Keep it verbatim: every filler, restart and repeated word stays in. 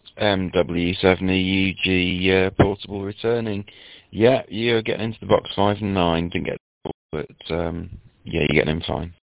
M W seven E U G uh, portable returning. Yeah, you're getting into the box five and nine. Didn't get, but um, yeah, you're getting in fine.